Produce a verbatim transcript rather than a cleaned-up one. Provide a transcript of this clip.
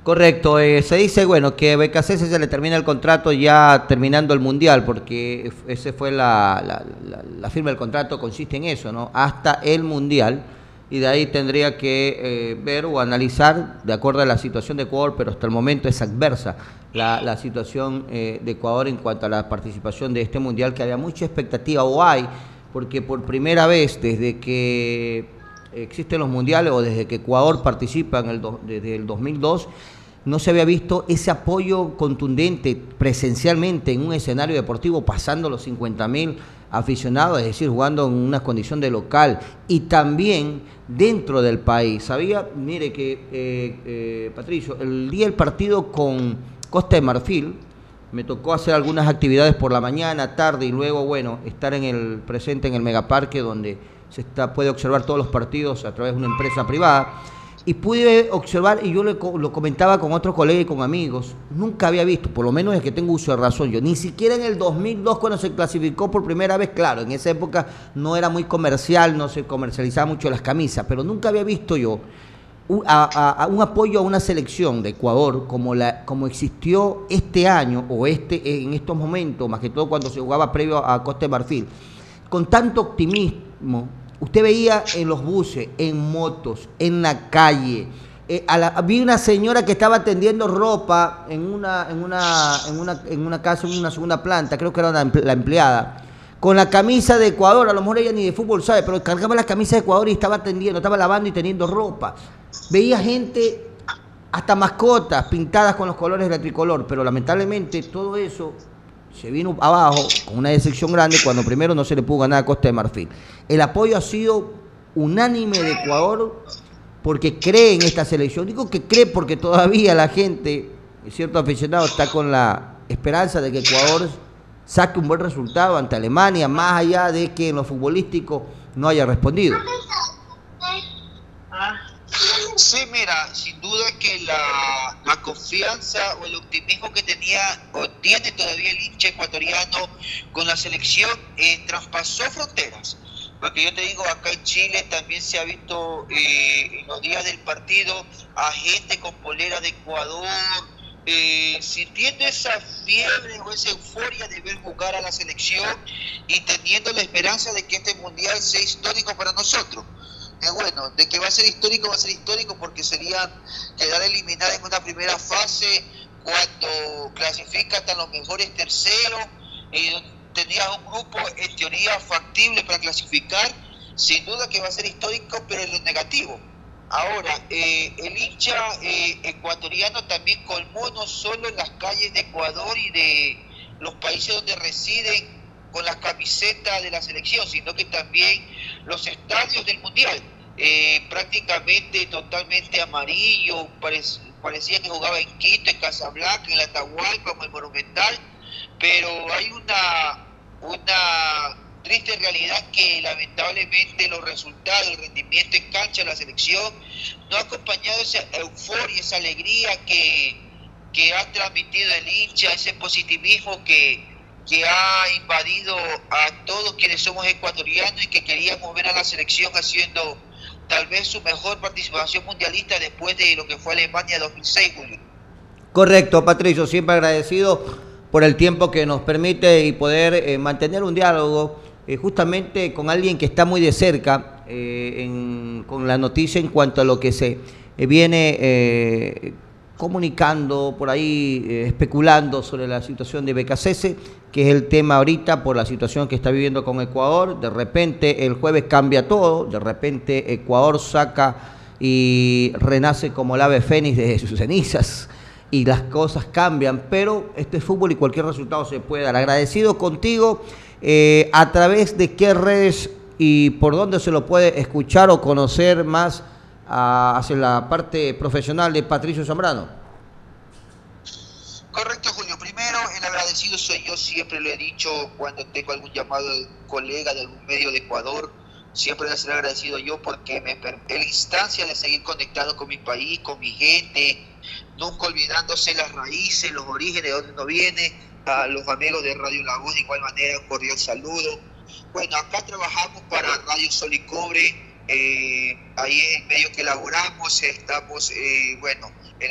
Correcto, eh, se dice, bueno, que a B K C S se le termina el contrato ya terminando el Mundial, porque ese fue la, la, la, la firma del contrato, consiste en eso, ¿no? Hasta el Mundial, y de ahí tendría que eh, ver o analizar, de acuerdo a la situación de Ecuador, pero hasta el momento es adversa la, la situación eh, de Ecuador en cuanto a la participación de este Mundial, que había mucha expectativa, o hay, porque por primera vez desde que existen los mundiales o desde que Ecuador participa en el do, desde el dos mil dos, no se había visto ese apoyo contundente presencialmente en un escenario deportivo, pasando los cincuenta mil aficionados, es decir, jugando en una condición de local y también dentro del país. Sabía, mire que, eh, eh, Patricio, el día del partido con Costa de Marfil, me tocó hacer algunas actividades por la mañana, tarde y luego, bueno, estar en el presente en el Megaparque, donde se está, puede observar todos los partidos a través de una empresa privada, y pude observar, y yo le, lo comentaba con otros colegas y con amigos, nunca había visto, por lo menos es que tengo uso de razón yo, ni siquiera en el dos mil dos cuando se clasificó por primera vez, claro, en esa época no era muy comercial, no se comercializaba mucho las camisas, pero nunca había visto yo un, a, a, a un apoyo a una selección de Ecuador como, la, como existió este año, o este en estos momentos, más que todo cuando se jugaba previo a Costa de Marfil, con tanto optimismo. Usted veía en los buses, en motos, en la calle. Eh, a la, vi una señora que estaba tendiendo ropa en una, en, una, en, una, en una casa, en una segunda planta, creo que era una, la empleada, con la camisa de Ecuador. A lo mejor ella ni de fútbol sabe, pero cargaba la camisa de Ecuador y estaba tendiendo, estaba lavando y teniendo ropa. Veía gente, hasta mascotas pintadas con los colores del tricolor, pero lamentablemente todo eso se vino abajo con una decepción grande cuando primero no se le pudo ganar a Costa de Marfil. El apoyo ha sido unánime de Ecuador porque cree en esta selección. Digo que cree porque todavía la gente, cierto aficionado, está con la esperanza de que Ecuador saque un buen resultado ante Alemania, más allá de que en lo futbolístico no haya respondido. Sí, mira, sin duda que la, la confianza o el optimismo que tenía o tiene todavía el hincha ecuatoriano con la selección eh, traspasó fronteras. Porque yo te digo, acá en Chile también se ha visto eh, en los días del partido a gente con polera de Ecuador, eh, sintiendo esa fiebre o esa euforia de ver jugar a la selección y teniendo la esperanza de que este mundial sea histórico para nosotros. Eh, bueno, de que va a ser histórico, va a ser histórico porque sería quedar eliminada en una primera fase cuando clasifica hasta los mejores terceros. Eh, tenías un grupo en teoría factible para clasificar, sin duda que va a ser histórico, pero en lo negativo. Ahora, eh, el hincha eh, ecuatoriano también colmó no solo en las calles de Ecuador y de los países donde residen con las camisetas de la selección, sino que también los estadios del Mundial, eh, prácticamente totalmente amarillo, parec parecía que jugaba en Quito, en Casablanca, en la Atahualpa, como el Monumental, pero hay una, una triste realidad que lamentablemente los resultados, el rendimiento en cancha de la selección no ha acompañado esa euforia, esa alegría que, que ha transmitido el hincha, ese positivismo que que ha invadido a todos quienes somos ecuatorianos y que queríamos ver a la selección haciendo tal vez su mejor participación mundialista después de lo que fue Alemania dos mil seis, Julio. Correcto, Patricio, siempre agradecido por el tiempo que nos permite y poder eh, mantener un diálogo eh, justamente con alguien que está muy de cerca eh, en, con la noticia en cuanto a lo que se eh, viene eh, comunicando por ahí, eh, especulando sobre la situación de B K C S, que es el tema ahorita por la situación que está viviendo con Ecuador. De repente el jueves cambia todo, de repente Ecuador saca y renace como el ave fénix de sus cenizas y las cosas cambian, pero este es fútbol y cualquier resultado se puede dar. Agradecido contigo, eh, a través de qué redes y por dónde se lo puede escuchar o conocer más a, hacia la parte profesional de Patricio Zambrano. Correcto, Julio. Primero, el agradecido soy yo, siempre lo he dicho cuando tengo algún llamado de colega de algún medio de Ecuador, siempre voy a ser agradecido yo porque me permite la instancia de seguir conectado con mi país, con mi gente, nunca olvidándose las raíces, los orígenes, de donde uno viene. A los amigos de Radio La Voz de igual manera un cordial saludo. Bueno, acá trabajamos para Radio Sol y Cobre, eh, ahí es el medio que elaboramos, estamos, eh, bueno,